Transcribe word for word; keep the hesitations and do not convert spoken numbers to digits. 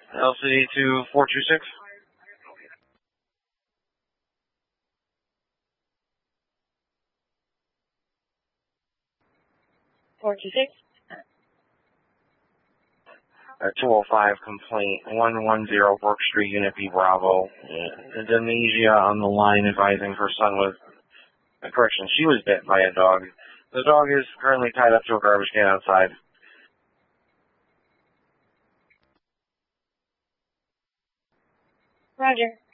L C D to four two six. four two six. A two oh five complaint, one one zero Brook Street, Unit B, Bravo. Uh, Demesia on the line advising her son was, uh, correction, she was bit by a dog. The dog is currently tied up to a garbage can outside. Roger.